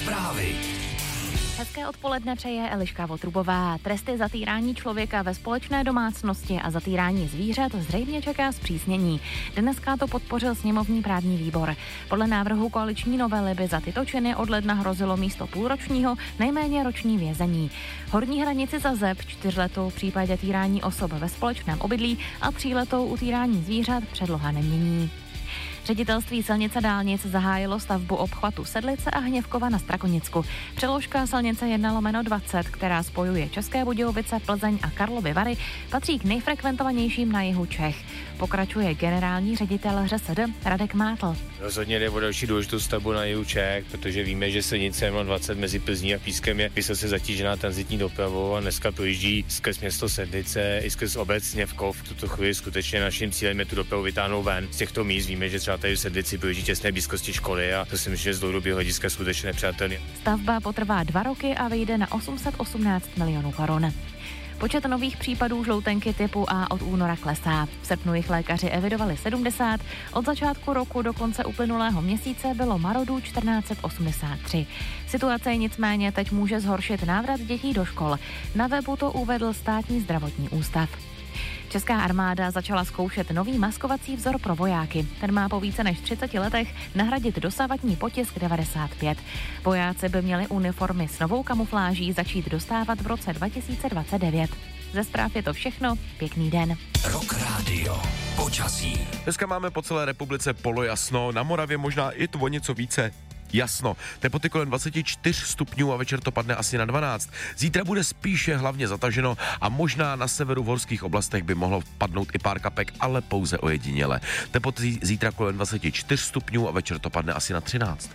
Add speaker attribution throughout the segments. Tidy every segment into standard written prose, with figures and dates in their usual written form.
Speaker 1: Zprávy.
Speaker 2: Hezké odpoledne přeje Eliška Votrubová. Tresty za týrání člověka ve společné domácnosti a za týrání zvířat zřejmě čeká zpřísnění. Dneska to podpořil sněmovní právní výbor. Podle návrhu koaliční novely by za tyto činy od ledna hrozilo místo půlročního nejméně roční vězení. Horní hranici za ZEP 4letou v případě týrání osob ve společném obydlí a 3letou u týrání zvířat předloha nemění. Ředitelství silnic a dálnic zahájilo stavbu obchvatu Sedlice a Hněvkova na Strakonicku. Přeložka silnice 1/20, která spojuje České Budějovice, Plzeň a Karlovy Vary, patří k nejfrekventovanějším na jihu Čech. Pokračuje generální ředitel ŘSD Radek Mátl.
Speaker 3: Rozhodně jde o další důležitou stavbu na jihu Čech, protože víme, že silnice 1/20 mezi Plzní a Pískem je vysoce zatížená tranzitní dopravou a dneska projíždí skrz město Sedlice i skrz obec Hněvkov. V tuto chvíli skutečně naším cílem je tu dopravu vytáhnout ven z těchto míst. Víme, že třeba tady v Sedlici projíždí těsné blízkosti školy a to si myslím, že z dlouhodobého hlediska skutečně nepřátelné.
Speaker 2: Stavba potrvá 2 roky a vyjde na 818 milionů korun. Počet nových případů žloutenky typu A od února klesá. V srpnu jich lékaři evidovali 70, od začátku roku do konce uplynulého měsíce bylo marodů 1483. Situace nicméně teď může zhoršit návrat dětí do škol. Na webu to uvedl Státní zdravotní ústav. Česká armáda začala zkoušet nový maskovací vzor pro vojáky. Ten má po více než 30 letech nahradit dosavadní potisk 95. Vojáci by měli uniformy s novou kamufláží začít dostávat v roce 2029. Ze zpráv je to všechno. Pěkný den.
Speaker 1: Rock Radio. Počasí.
Speaker 4: Dneska máme po celé republice polojasno, na Moravě možná i o něco více jasno. Teploty kolem 24 stupňů a večer to padne asi na 12. Zítra bude spíše hlavně zataženo a možná na severu v horských oblastech by mohlo padnout i pár kapek, ale pouze ojediněle. Teploty zítra kolem 24 stupňů a večer to padne asi na 13.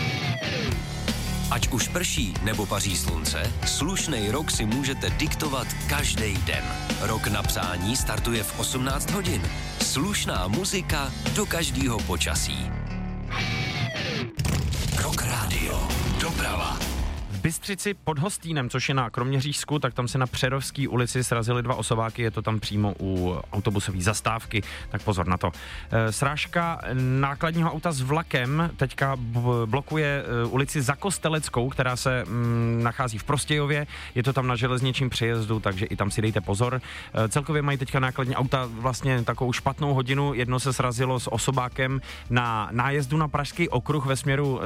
Speaker 1: Ať už prší nebo paří slunce, slušnej rok si můžete diktovat každý den. Rok na přání startuje v 18 hodin. Slušná muzika do každého počasí. Rock Radio. Doprava.
Speaker 5: V Bystřici pod Hostýnem, což je na Kroměřížsku, tak tam se na Přerovské ulici srazily 2 osobáky, je to tam přímo u autobusové zastávky, tak pozor na to. Srážka nákladního auta s vlakem teďka blokuje ulici Za Kosteleckou, která se nachází v Prostějově, je to tam na železničním přejezdu, takže i tam si dejte pozor. Celkově mají teďka nákladní auta vlastně takovou špatnou hodinu, jedno se srazilo s osobákem na nájezdu na Pražský okruh ve směru